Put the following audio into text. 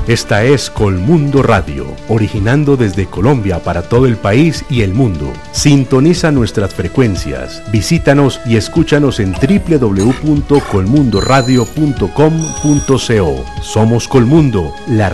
Esta es Colmundo Radio, originando desde Colombia para todo el país y el mundo. Sintoniza nuestras frecuencias, visítanos y escúchanos en www.colmundoradio.com.co. Somos Colmundo, la